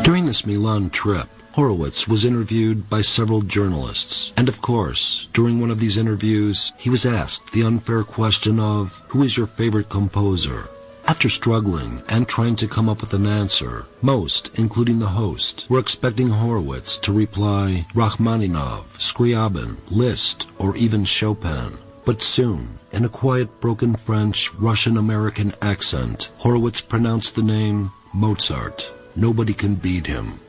During this Milan trip, Horowitz was interviewed by several journalists, and of course, during one of these interviews, he was asked the unfair question of, who is your favorite composer? After struggling and trying to come up with an answer, most, including the host, were expecting Horowitz to reply Rachmaninoff, Scriabin, Liszt, or even Chopin. But soon, in a quiet broken French, Russian-American accent, Horowitz pronounced the name Mozart. Nobody can beat him.